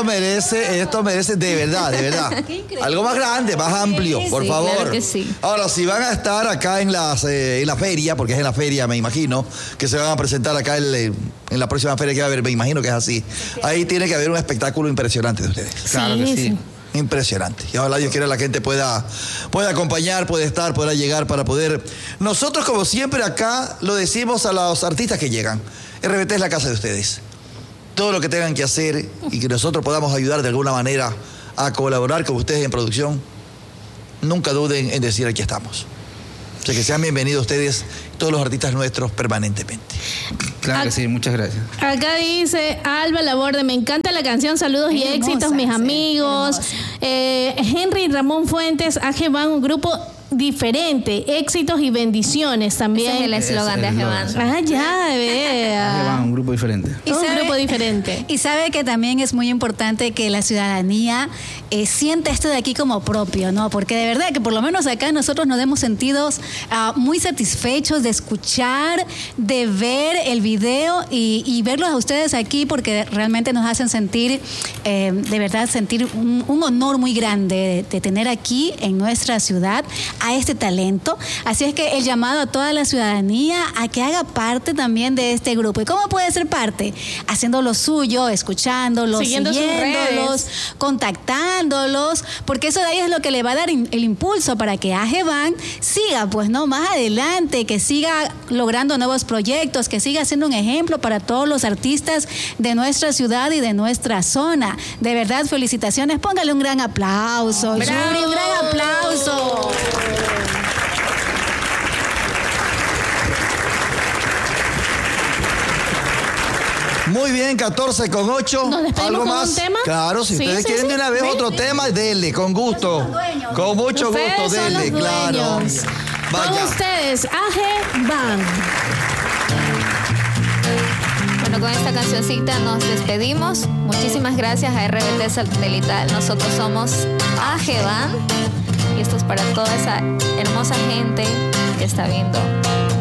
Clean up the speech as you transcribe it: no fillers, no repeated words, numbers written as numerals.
merece de verdad. Algo más grande, más amplio, por favor. Claro que sí. Ahora, si van a estar acá en la feria, porque es en la feria, me imagino, que se van a presentar acá en la próxima feria que va a haber, me imagino que es así. Ahí tiene que haber un espectáculo impresionante de ustedes. Claro que sí. Impresionante. Y ojalá Dios quiera la gente pueda acompañar, pueda llegar para poder... Nosotros, como siempre, acá lo decimos a los artistas que llegan. RBT es la casa de ustedes. Todo lo que tengan que hacer y que nosotros podamos ayudar de alguna manera a colaborar con ustedes en producción, nunca duden en decir aquí estamos. O sea, que sean bienvenidos ustedes, todos los artistas nuestros, permanentemente. Claro que sí, muchas gracias. Acá dice Alba Laborde, me encanta la canción, saludos y éxitos, mis amigos. Henry Ramón Fuentes, AG-Ban, un grupo diferente, éxitos y bendiciones también. Ese es el eslogan de AG-Ban. Ah, ya, vea. AG-Ban, un grupo diferente. Un grupo diferente. Y sabe que también es muy importante que la ciudadanía sienta esto de aquí como propio, ¿no? Porque de verdad que por lo menos acá nosotros nos hemos sentido muy satisfechos de escuchar, de ver el video y verlos a ustedes aquí, porque realmente nos hacen sentir, de verdad, sentir un honor muy grande de tener aquí en nuestra ciudad a este talento. Así es que el llamado a toda la ciudadanía a que haga parte también de este grupo. ¿Y cómo puede ser parte? Haciendo lo suyo, escuchándolos, siguiéndolos, contactándolos, porque eso de ahí es lo que le va a dar el impulso para que AG-Ban siga, pues, ¿no? Más adelante, que siga logrando nuevos proyectos, que siga siendo un ejemplo para todos los artistas de nuestra ciudad y de nuestra zona. De verdad, felicitaciones. Póngale un gran aplauso. Yuri, un gran aplauso. Muy bien, 14:08. ¿Nos despedimos ¿Algo con más? un tema? Claro, si ustedes quieren de una vez otro tema, denle, con gusto. Con mucho gusto, denle, claro. Con ustedes, AG-Ban. Bueno, con esta cancioncita nos despedimos. Muchísimas gracias a RBT Satelital. Nosotros somos AG-Ban y esto es para toda esa hermosa gente que está viendo